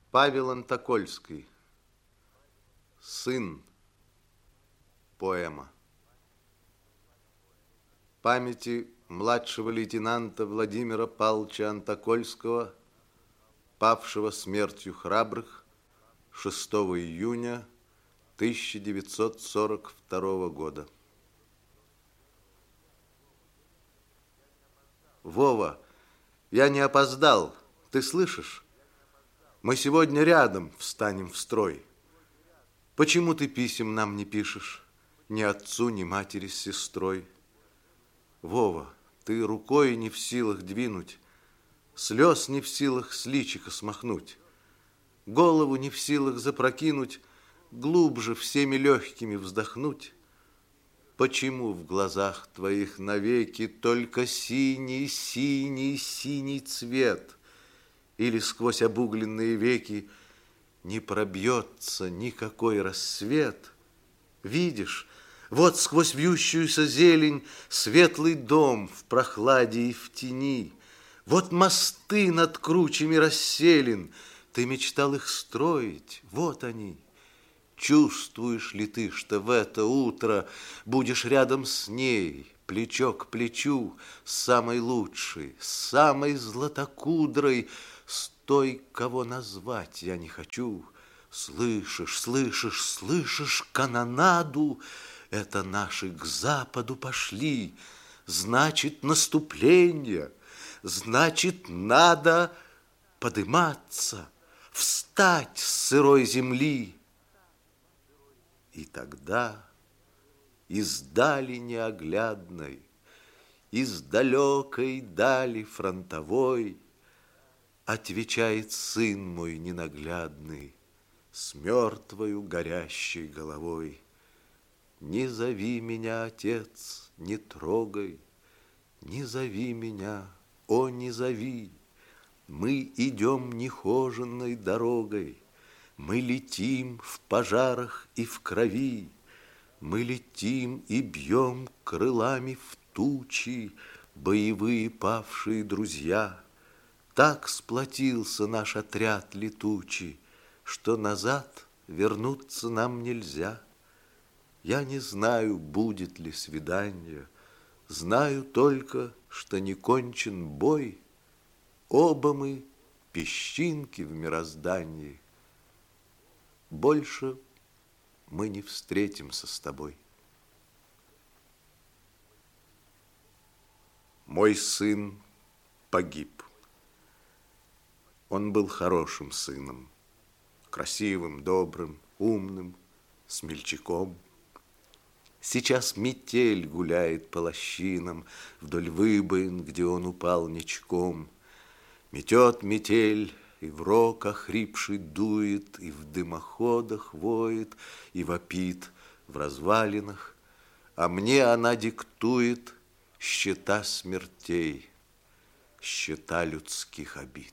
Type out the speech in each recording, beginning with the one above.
Павел Антокольский. Сын. Поэма. Памяти младшего лейтенанта Владимира Павловича Антокольского, павшего смертью храбрых 6 июня 1942 года. Вова, я не опоздал, ты слышишь? Мы сегодня рядом встанем в строй. Почему ты писем нам не пишешь? Ни отцу, ни матери с сестрой. Вова, ты рукой не в силах двинуть, слез не в силах с личика смахнуть, голову не в силах запрокинуть, глубже всеми легкими вздохнуть. Почему в глазах твоих навеки только синий, синий, синий цвет? Или сквозь обугленные веки не пробьется никакой рассвет? Видишь, вот сквозь вьющуюся зелень светлый дом в прохладе и в тени. Вот мосты над кручами расселен, ты мечтал их строить, вот они. Чувствуешь ли ты, что в это утро будешь рядом с ней, плечо к плечу, с самой лучшей, с самой златокудрой, с той, кого назвать я не хочу? Слышишь, слышишь, слышишь канонаду? Это наши к западу пошли. Значит, наступление. Значит, надо подыматься, встать с сырой земли. И тогда из дали неоглядной, из далекой дали фронтовой отвечает сын мой ненаглядный с мертвою горящей головой. Не зови меня, отец, не трогай, не зови меня, о, не зови. Мы идем нехоженной дорогой, мы летим в пожарах и в крови, мы летим и бьем крылами в тучи, боевые павшие друзья. Так сплотился наш отряд летучий, что назад вернуться нам нельзя. Я не знаю, будет ли свидание, знаю только, что не кончен бой. Оба мы песчинки в мироздании. Больше мы не встретимся с тобой. Мой сын погиб. Он был хорошим сыном, красивым, добрым, умным, смельчаком. Сейчас метель гуляет по лощинам вдоль выбоин, где он упал ничком. Метет метель, и в рог охрипший дует, и в дымоходах воет, и вопит в развалинах, а мне она диктует счета смертей, счета людских обид.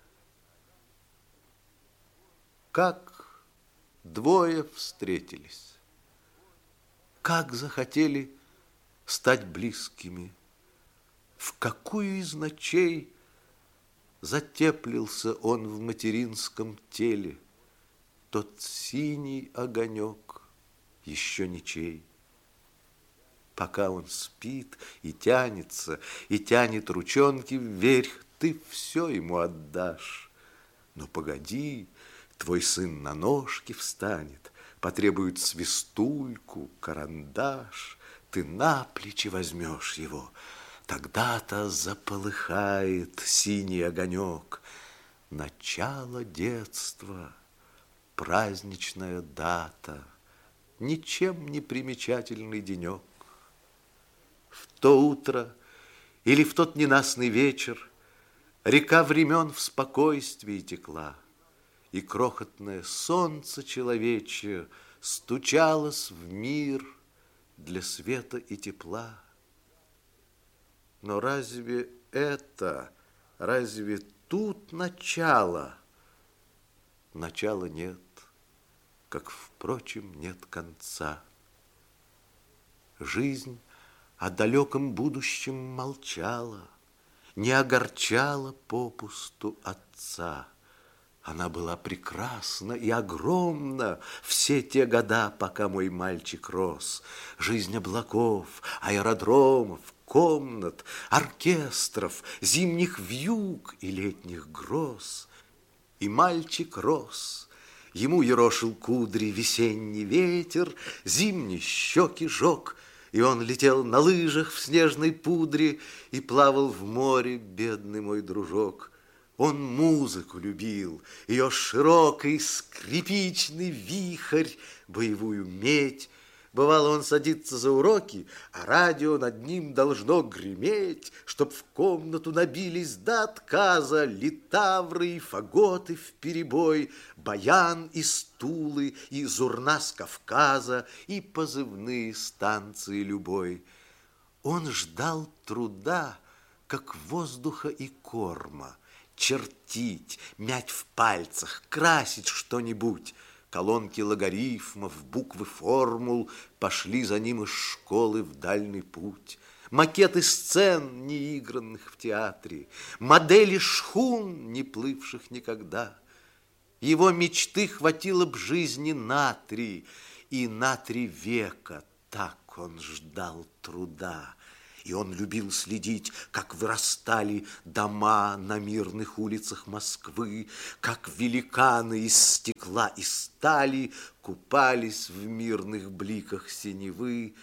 Как двое встретились, как захотели стать близкими, в какую из ночей затеплился он в материнском теле, тот синий огонек еще ничей. Пока он спит и тянет ручонки вверх, ты все ему отдашь. Но погоди, твой сын на ножки встанет, потребует свистульку, карандаш, ты на плечи возьмешь его. Тогда-то заполыхает синий огонек. Начало детства, праздничная дата, ничем не примечательный денек. В то утро или в тот ненастный вечер река времен в спокойствии текла, и крохотное солнце человечье стучалось в мир для света и тепла. Но разве тут начало? Начала нет, как, впрочем, нет конца. Жизнь о далеком будущем молчала, не огорчала попусту отца. Она была прекрасна и огромна все те года, пока мой мальчик рос. Жизнь облаков, аэродромов, комнат, оркестров, зимних вьюг и летних гроз. И мальчик рос. Ему ерошил кудри весенний ветер, зимние щеки жег, и он летел на лыжах в снежной пудре и плавал в море, бедный мой дружок. Он музыку любил, ее широкий скрипичный вихрь, боевую медь. Бывало, он садится за уроки, а радио над ним должно греметь, чтоб в комнату набились до отказа литавры и фаготы вперебой, баян и стулы, и зурна с Кавказа, и позывные станции любой. Он ждал труда, как воздуха и корма, чертить, мять в пальцах, красить что-нибудь. Колонки логарифмов, буквы формул пошли за ним из школы в дальний путь. Макеты сцен, неигранных в театре, модели шхун, не плывших никогда. Его мечты хватило б жизни на 3, и на 3 века так он ждал труда. И он любил следить, как вырастали дома на мирных улицах Москвы, как великаны из стекла и стали купались в мирных бликах синевы.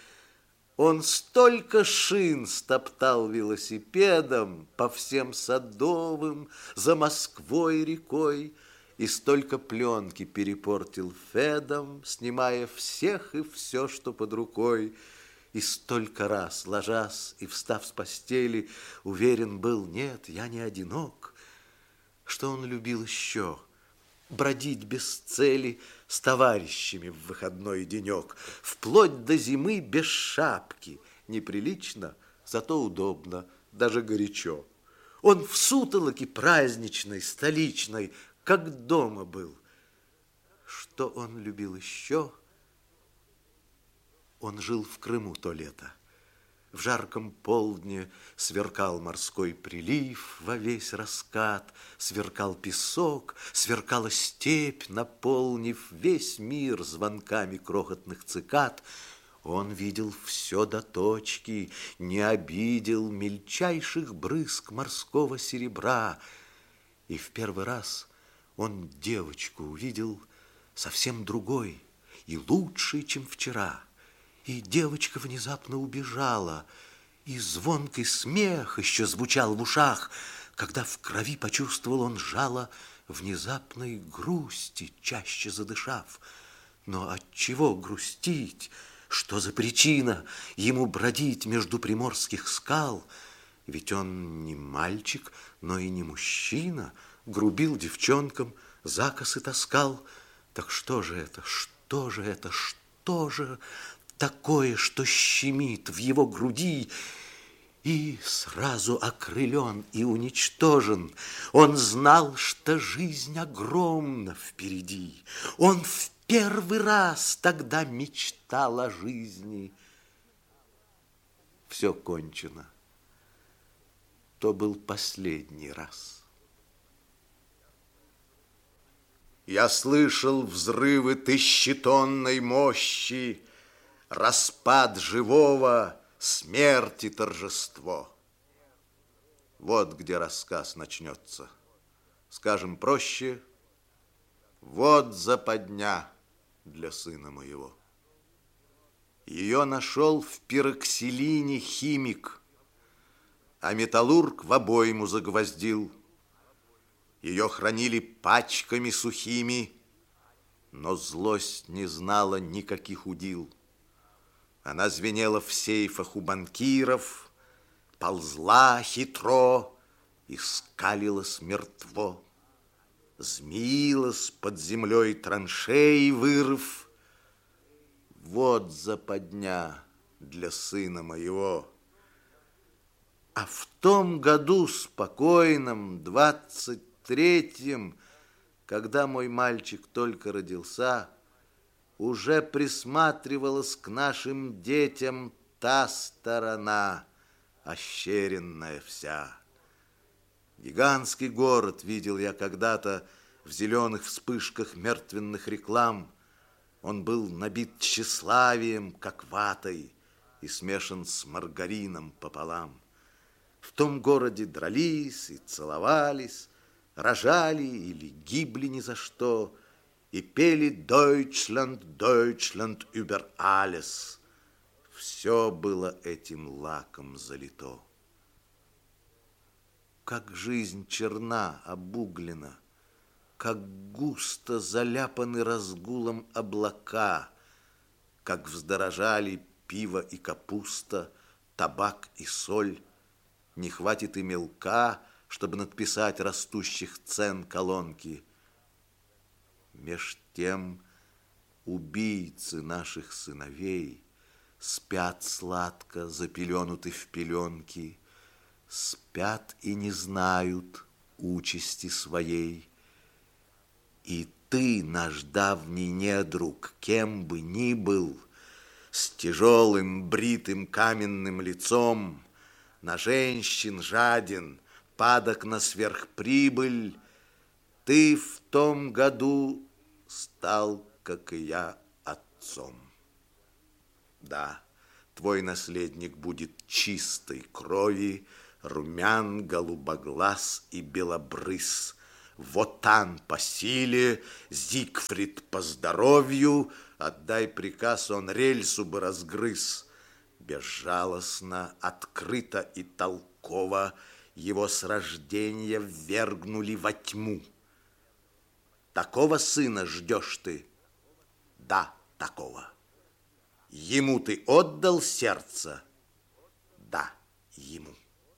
Он столько шин стоптал велосипедом по всем Садовым, за Москвой рекой, и столько пленки перепортил Федом, снимая всех и все, что под рукой. И столько раз, ложась и встав с постели, уверен был, нет, я не одинок. Что он любил еще? Бродить без цели с товарищами в выходной денек, вплоть до зимы без шапки. Неприлично, зато удобно, даже горячо. Он в сутолоке праздничной, столичной, как дома был. Что он любил еще? Он жил в Крыму то лето. В жарком полдне сверкал морской прилив во весь раскат, сверкал песок, сверкала степь, наполнив весь мир звонками крохотных цикад. Он видел все до точки, не обидел мельчайших брызг морского серебра. И в первый раз он девочку увидел совсем другой и лучшей, чем вчера. И девочка внезапно убежала, и звонкий смех еще звучал в ушах, когда в крови почувствовал он жало внезапной грусти, чаще задышав. Но от чего грустить? Что за причина ему бродить между приморских скал? Ведь он не мальчик, но и не мужчина, грубил девчонкам, закосы таскал. Так что же это, что же это, что же такое, что щемит в его груди? И сразу окрылен и уничтожен, он знал, что жизнь огромна впереди. Он в первый раз тогда мечтал о жизни. Все кончено. То был последний раз. Я слышал взрывы тысячетонной мощи, распад живого, смерти торжество. Вот где рассказ начнется. Скажем проще, вот западня для сына моего. Ее нашел в пироксилине химик, а металлург в обойму загвоздил. Ее хранили пачками сухими, но злость не знала никаких удил. Она звенела в сейфах у банкиров, ползла хитро и скалилась мертво. Змеилась под землей траншеи, вырыв. Вот западня для сына моего. А в том году спокойном, 23-м, когда мой мальчик только родился, уже присматривалась к нашим детям та сторона, ощеренная вся. Гигантский город видел я когда-то в зеленых вспышках мертвенных реклам. Он был набит тщеславием, как ватой, и смешан с маргарином пополам. В том городе дрались и целовались, рожали или гибли ни за что, и пели «Deutschland, Deutschland über alles». Все было этим лаком залито. Как жизнь черна, обуглена, как густо заляпаны разгулом облака, как вздорожали пиво и капуста, табак и соль. Не хватит и мелка, чтобы надписать растущих цен колонки. Меж тем убийцы наших сыновей спят сладко, запеленуты в пеленки, спят и не знают участи своей. И ты, наш давний недруг, кем бы ни был, с тяжелым бритым каменным лицом, на женщин жаден, падок на сверхприбыль, ты в том году стал, как и я, отцом. Да, твой наследник будет чистой крови, румян, голубоглаз и белобрыс. Вотан по силе, Зигфрид по здоровью, отдай приказ, он рельсу бы разгрыз. Безжалостно, открыто и толково его с рождения ввергнули во тьму. Такого сына ждешь ты? Да, такого. Ему ты отдал сердце? Да, ему.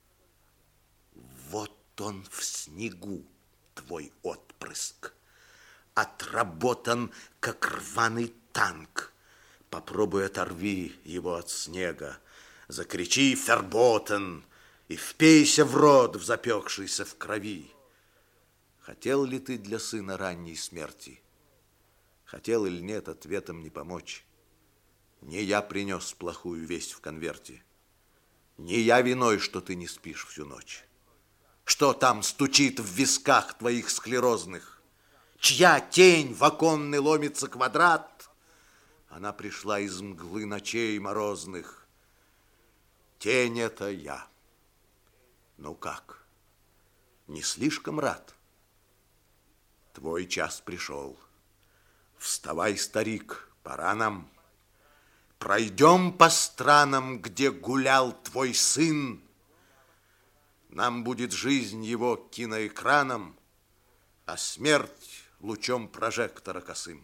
Вот он в снегу, твой отпрыск, отработан, как рваный танк. Попробуй оторви его от снега, закричи «Ферботен» и впейся в рот, в запекшийся в крови. Хотел ли ты для сына ранней смерти? Хотел или нет, ответом не помочь. Не я принес плохую весть в конверте. Не я виной, что ты не спишь всю ночь. Что там стучит в висках твоих склерозных? Чья тень в оконный ломится квадрат? Она пришла из мглы ночей морозных. Тень это я. Ну как? Не слишком рад? Твой час пришел. Вставай, старик, пора нам. Пройдем по странам, где гулял твой сын. Нам будет жизнь его киноэкраном, а смерть лучом прожектора косым.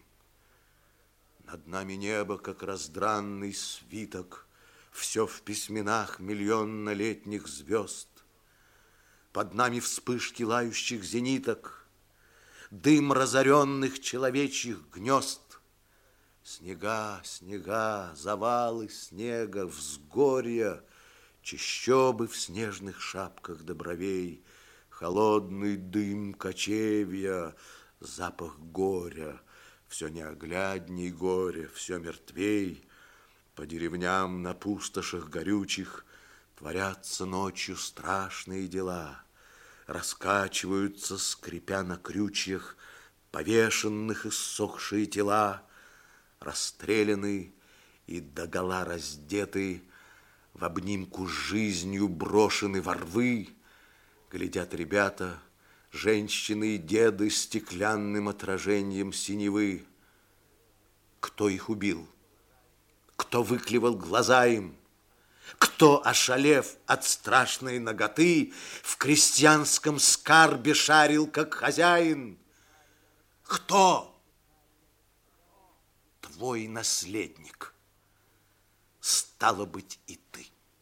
Над нами небо, как раздранный свиток, все в письменах миллионнолетних звезд. Под нами вспышки лающих зениток, дым разоренных человечьих гнезд. Снега, снега, завалы снега, взгорья, чащобы в снежных шапках до бровей, холодный дым кочевья, запах горя, все неоглядней горе, все мертвей. По деревням на пустошах горючих творятся ночью страшные дела. Раскачиваются, скрипя на крючьях, повешенных иссохшие тела, расстреляны и догола раздеты, в обнимку с жизнью брошены во рвы. Глядят ребята, женщины и деды стеклянным отражением синевы. Кто их убил? Кто выклевал глаза им? Кто, ошалев от страшной наготы, в крестьянском скарбе шарил, как хозяин? Кто? Твой наследник. Стало быть, и ты.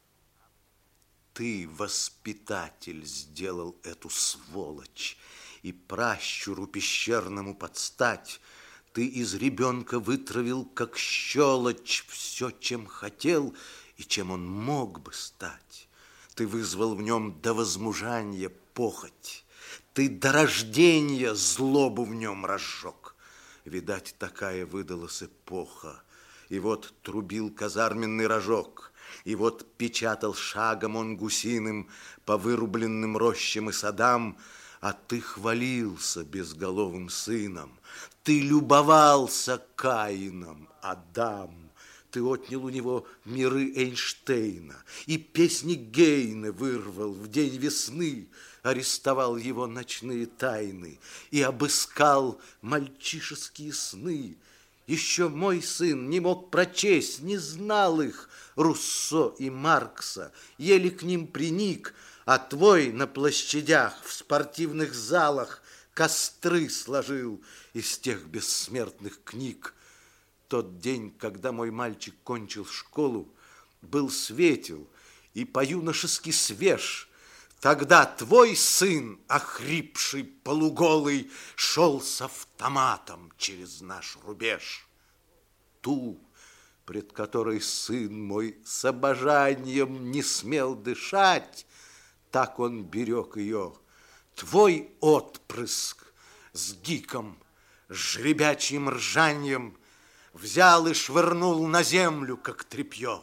Ты, воспитатель, сделал эту сволочь, и пращуру пещерному подстать. Ты из ребенка вытравил, как щелочь, все, чем хотел и чем он мог бы стать. Ты вызвал в нем до возмужания похоть. Ты до рождения злобу в нем разжег. Видать, такая выдалась эпоха. И вот трубил казарменный рожок, и вот печатал шагом он гусиным по вырубленным рощам и садам, А ты хвалился безголовым сыном, ты любовался Каином, Адам. Ты отнял у него миры Эйнштейна и песни Гейне вырвал в день весны, арестовал его ночные тайны и обыскал мальчишеские сны. Еще мой сын не мог прочесть, не знал их, Руссо и Маркса, еле к ним приник, а твой на площадях, в спортивных залах костры сложил из тех бессмертных книг. Тот день, когда мой мальчик кончил школу, был светел и по-юношески свеж. Тогда твой сын, охрипший, полуголый, шел с автоматом через наш рубеж. Ту, пред которой сын мой с обожанием не смел дышать, так он берег ее. Твой отпрыск с гиком, с жребячьим ржаньем взял и швырнул на землю, как тряпье.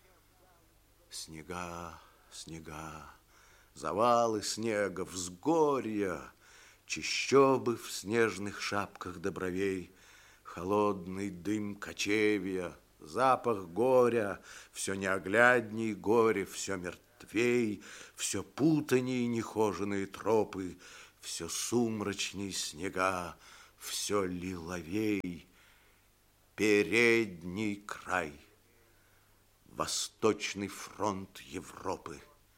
Снега, снега, завалы снега, взгорья, чащобы в снежных шапках до бровей, холодный дым кочевья, запах горя, все неоглядней горе, все мертвей, все путаней нехоженые тропы, все сумрачней снега, все лиловей. Передний край, Восточный фронт Европы.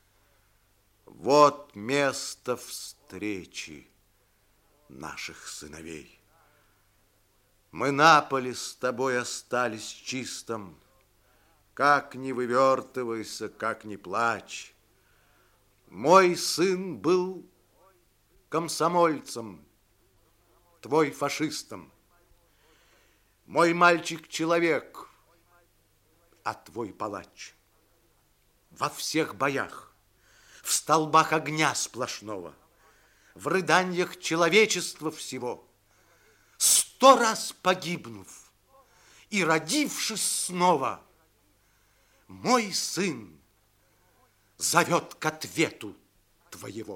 Вот место встречи наших сыновей. Мы на поле с тобой остались чистым, как ни вывертывайся, как ни плачь. Мой сын был комсомольцем, твой фашистом. Мой мальчик человек, а твой палач. Во всех боях, в столбах огня сплошного, в рыданьях человечества всего, 100 раз погибнув и родившись снова, мой сын зовет к ответу твоего.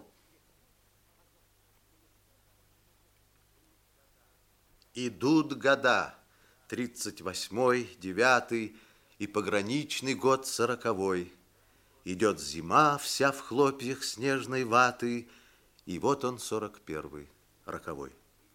Идут года, 38-й, 9-й и пограничный год 40-й. Идет зима, вся в хлопьях снежной ваты, и вот он 41-й, роковой.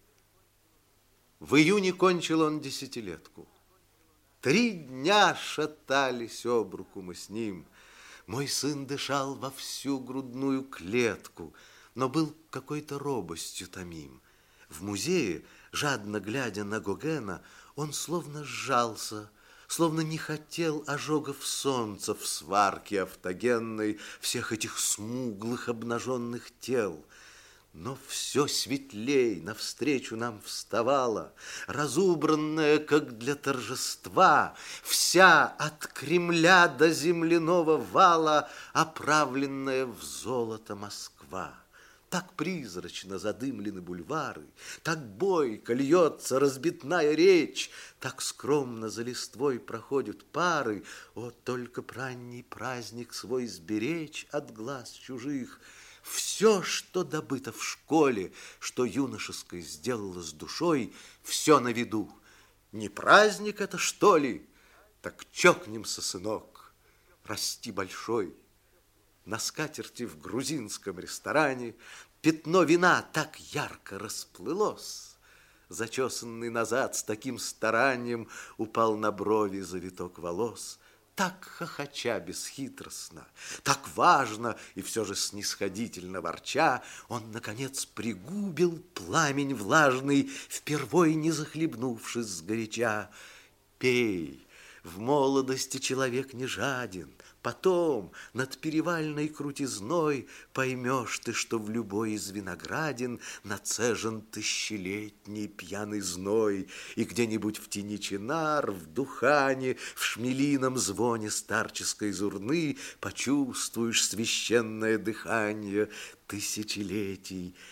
В июне кончил он десятилетку. 3 дня шатались об руку мы с ним. Мой сын дышал во всю грудную клетку, но был какой-то робостью томим. В музее, жадно глядя на Гогена, он словно сжался, словно не хотел ожогов солнца в сварке автогенной всех этих смуглых обнаженных тел. Но все светлей навстречу нам вставала, разубранная, как для торжества, вся от Кремля до земляного вала, оправленная в золото Москва. Так призрачно задымлены бульвары, так бойко льется разбитная речь, так скромно за листвой проходят пары. О, только б ранний праздник свой сберечь от глаз чужих. Все, что добыто в школе, что юношеской сделала с душой, все на виду. Не праздник это, что ли? Так чокнемся, сынок, расти большой. На скатерти в грузинском ресторане пятно вина так ярко расплылось. Зачесанный назад с таким старанием упал на брови завиток волос. Так хохоча бесхитростно, так важно и все же снисходительно ворча, он, наконец, пригубил пламень влажный, впервой не захлебнувшись сгоряча. Пей, в молодости человек не жаден, потом над перевальной крутизной поймешь ты, что в любой из виноградин нацежен тысячелетний пьяный зной, и где-нибудь в тени чинар, в духане, в шмелином звоне старческой зурны почувствуешь священное дыхание тысячелетий.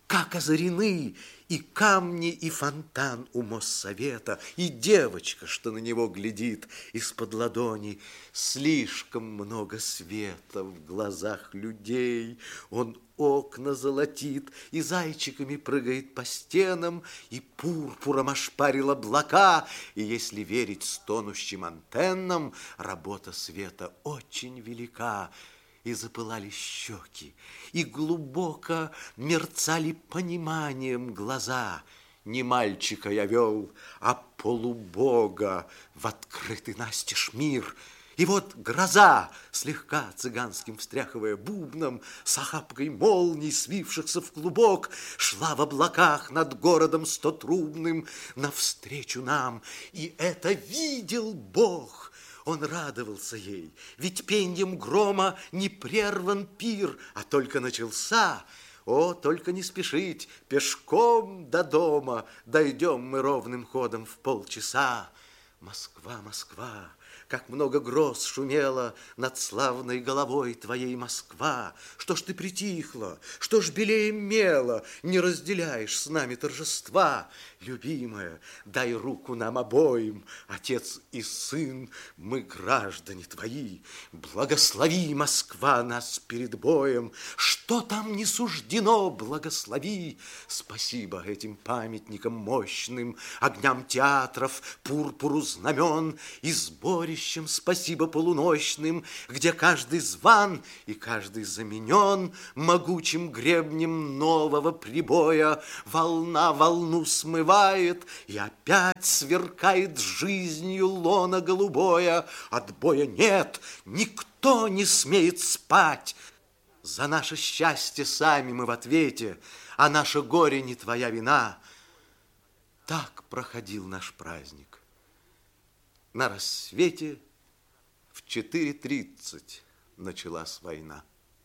как озарены и камни, и фонтан у Моссовета, и девочка, что на него глядит из-под ладони. Слишком много света в глазах людей. Он окна золотит и зайчиками прыгает по стенам, и пурпуром ошпарил облака. И если верить стонущим антеннам, работа света очень велика. И запылали щеки, и глубоко мерцали пониманием глаза. Не мальчика я вел, а полубога в открытый настежь мир. И вот гроза, слегка цыганским встряхивая бубном, с охапкой молний, свившихся в клубок, шла в облаках над городом стотрубным навстречу нам. И это видел Бог. Он радовался ей, ведь пеньем грома не прерван пир, а только начался. О, только не спешить, пешком до дома дойдем мы ровным ходом в полчаса. Москва, Москва, как много гроз шумело над славной головой твоей, Москва. Что ж ты притихла, что ж белее мела, не разделяешь с нами торжества? Любимая, дай руку нам обоим, отец и сын, мы граждане твои. Благослови, Москва, нас перед боем, что там не суждено, благослови. Спасибо этим памятникам мощным, огням театров, пурпуру знамен и сборищем спасибо полуночным, где каждый зван и каждый заменен могучим гребнем нового прибоя. Волна волну смывает, и опять сверкает жизнью лона голубое. Отбоя нет, никто не смеет спать. За наше счастье сами мы в ответе, а наше горе не твоя вина. Так проходил наш праздник. На рассвете в 4:30 началась война.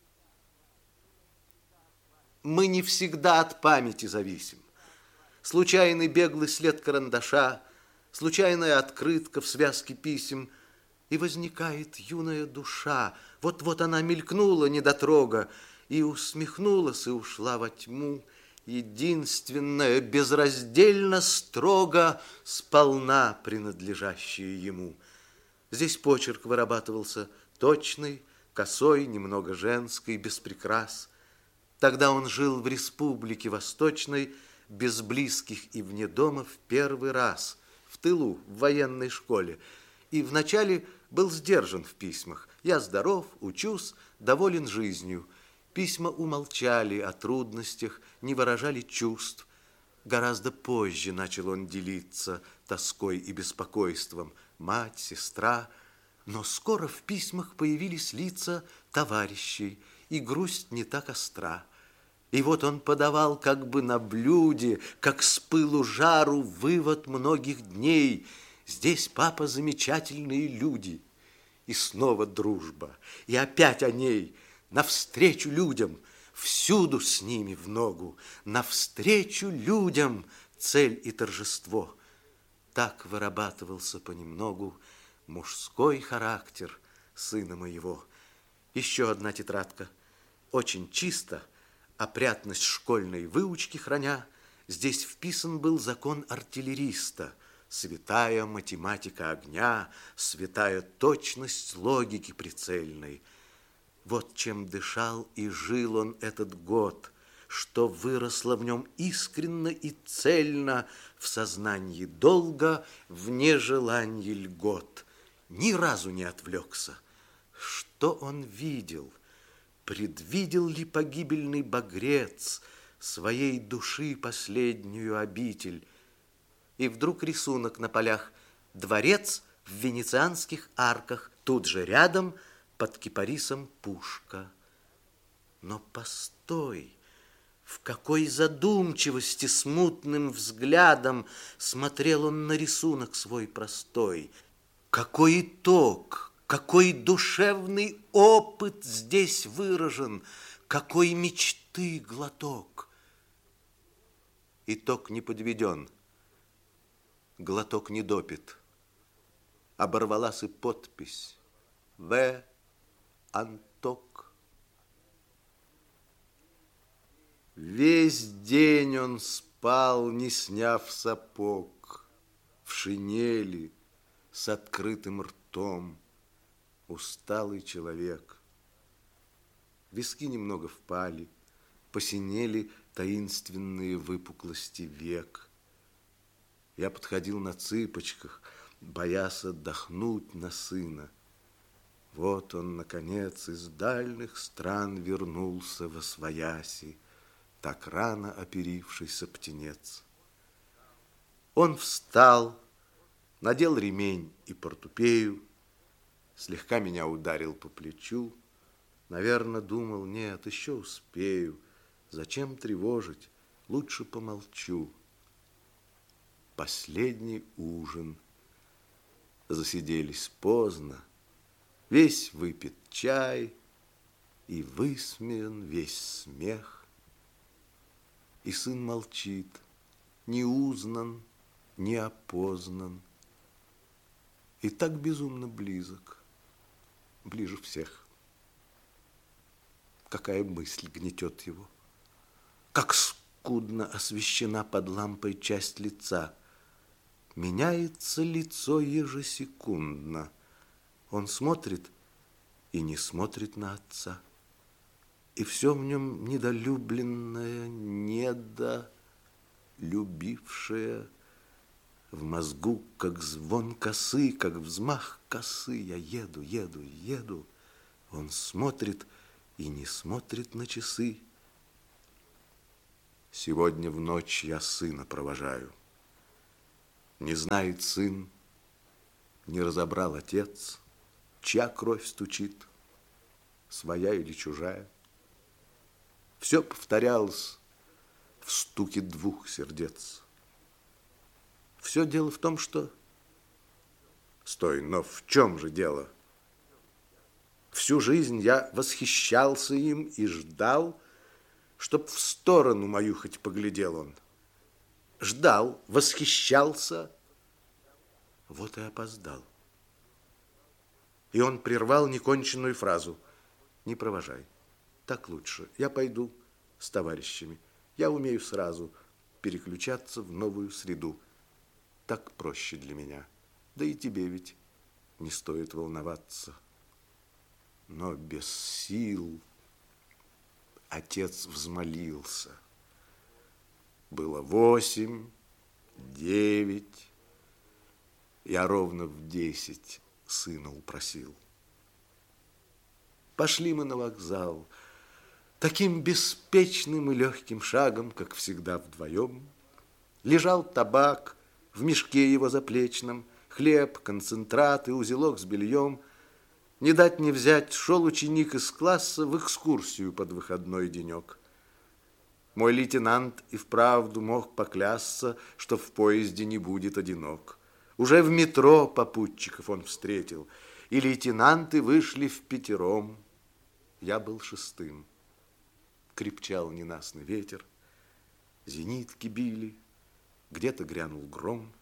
Мы не всегда от памяти зависим. Случайный беглый след карандаша, случайная открытка в связке писем, и возникает юная душа. Вот-вот она мелькнула недотрога, и усмехнулась, и ушла во тьму. Единственная, безраздельно, строго, сполна принадлежащая ему. Здесь почерк вырабатывался точный, косой, немного женский, без прикрас. Тогда он жил в республике Восточной, без близких и вне дома в первый раз, в тылу, в военной школе. И вначале был сдержан в письмах. Я здоров, учусь, доволен жизнью. Письма умолчали о трудностях, не выражали чувств. Гораздо позже начал он делиться тоской и беспокойством. Мать, сестра. Но скоро в письмах появились лица товарищей, и грусть не так остра. И вот он подавал как бы на блюде, как с пылу жару, вывод многих дней. Здесь, папа, замечательные люди. И снова дружба, и опять о ней. Навстречу людям, всюду с ними в ногу. Навстречу людям цель и торжество. Так вырабатывался понемногу мужской характер сына моего. Еще одна тетрадка. Очень чисто, опрятность школьной выучки храня, здесь вписан был закон артиллериста, святая математика огня, святая точность логики прицельной. Вот чем дышал и жил он этот год, что выросло в нем искренно и цельно, в сознании долга, в нежелании льгот. Ни разу не отвлекся. Что он видел? Предвидел ли погибельный багрец своей души последнюю обитель? И вдруг рисунок на полях: дворец в венецианских арках, тут же рядом под кипарисом пушка. Но постой, в какой задумчивости смутным взглядом смотрел он на рисунок свой простой. Какой итог, какой душевный опыт здесь выражен, какой мечты глоток. Итог не подведен, глоток не допит. Оборвалась и подпись: В. Анток. Весь день он спал, не сняв сапог, в шинели, с открытым ртом. Усталый человек. Виски немного впали, посинели таинственные выпуклости век. Я подходил на цыпочках, боясь отдохнуть на сына. Вот он, наконец, из дальних стран вернулся восвояси, так рано оперившийся птенец. Он встал, надел ремень и портупею, слегка меня ударил по плечу. Наверно, думал, нет, еще успею. Зачем тревожить? Лучше помолчу. Последний ужин. Засиделись поздно. Весь выпит чай, и высмеян весь смех. И сын молчит, не узнан, не опознан. И так безумно близок, ближе всех. Какая мысль гнетет его? Как скудно освещена под лампой часть лица. Меняется лицо ежесекундно. Он смотрит и не смотрит на отца. И все в нем недолюбленное, недолюбившее. В мозгу, как звон косы, как взмах косы. Я еду, еду, еду. Он смотрит и не смотрит на часы. Сегодня в ночь я сына провожаю. Не знает сын, не разобрал отец, чья кровь стучит, своя или чужая. Все повторялось в стуке двух сердец. Все дело в том, что... Стой, но в чем же дело? Всю жизнь я восхищался им и ждал, чтоб в сторону мою хоть поглядел он. Ждал, восхищался, вот и опоздал. И он прервал неконченную фразу. Не провожай, так лучше. Я пойду с товарищами. Я умею сразу переключаться в новую среду. Так проще для меня. Да и тебе ведь не стоит волноваться. Но без сил отец взмолился. Было 8, 9. Я ровно в 10 сына упросил. Пошли мы на вокзал. Таким беспечным и легким шагом, как всегда вдвоем. Лежал табак в мешке его заплечном, хлеб, концентрат и узелок с бельем. Не дать не взять, шел ученик из класса в экскурсию под выходной денек. Мой лейтенант и вправду мог поклясться, что в поезде не будет одинок. Уже в метро попутчиков он встретил, и лейтенанты вышли впятером. Я был 6-м. Крепчал ненастный ветер, зенитки били, где-то грянул гром.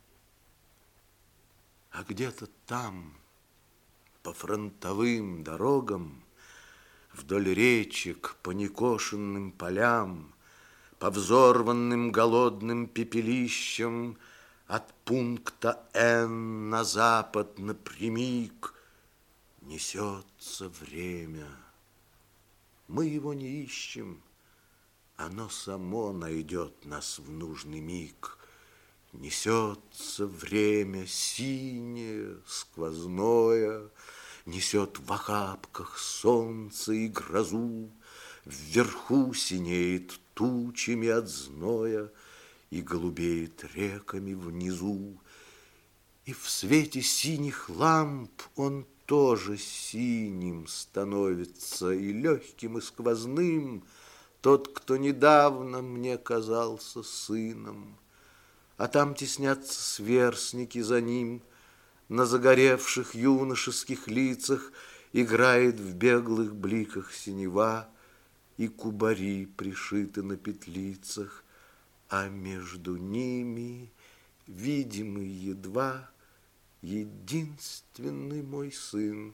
А где-то там, по фронтовым дорогам, вдоль речек, по некошенным полям, по взорванным голодным пепелищам, от пункта Н на запад напрямик несется время. Мы его не ищем, оно само найдет нас в нужный миг. Несется время синее, сквозное, несет в охапках солнце и грозу, вверху синеет тучами от зноя и голубеет реками внизу. И в свете синих ламп он тоже синим становится, и легким, и сквозным, тот, кто недавно мне казался сыном. А там теснятся сверстники за ним, на загоревших юношеских лицах играет в беглых бликах синева, и кубари пришиты на петлицах, а между ними, видимый едва, единственный мой сын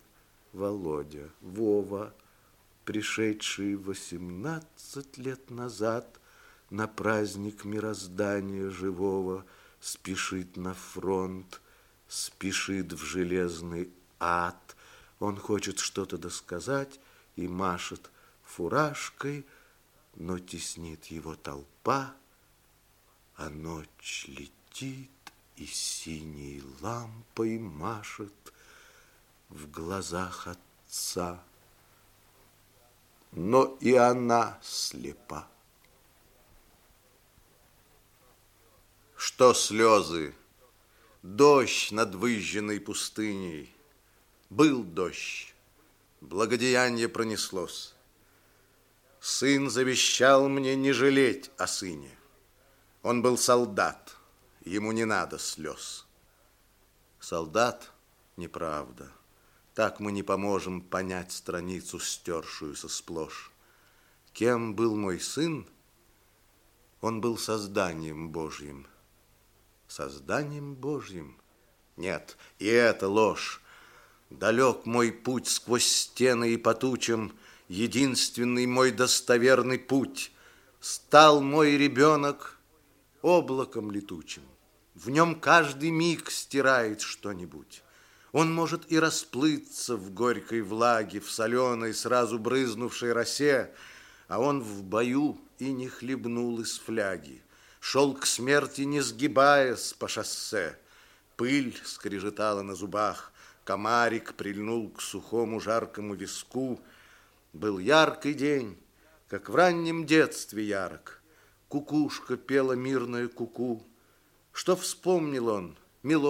Вова, пришедший 18 лет назад на праздник мироздания живого, спешит на фронт, спешит в железный ад. Он хочет что-то досказать и машет фуражкой, но теснит его толпа, а ночь летит и синей лампой машет в глазах отца. Но и она слепа. Что слезы? Дождь над выжженной пустыней. Был дождь, благодеяние пронеслось. Сын завещал мне не жалеть о сыне. Он был солдат, ему не надо слез. Солдат? Неправда. Так мы не поможем понять страницу, стершуюся сплошь. Кем был мой сын? Он был созданием Божьим. Созданием Божьим? Нет, и это ложь. Далек мой путь сквозь стены и по тучам, единственный мой достоверный путь. Стал мой ребенок облаком летучим. В нем каждый миг стирает что-нибудь. Он может и расплыться в горькой влаге, в соленой, сразу брызнувшей росе, а он в бою и не хлебнул из фляги. Шел к смерти, не сгибаясь по шоссе. Пыль скрежетала на зубах, комарик прильнул к сухому жаркому виску. Был яркий день, как в раннем детстве ярок. Кукушка пела мирную куку. Что вспомнил он? Мелодию.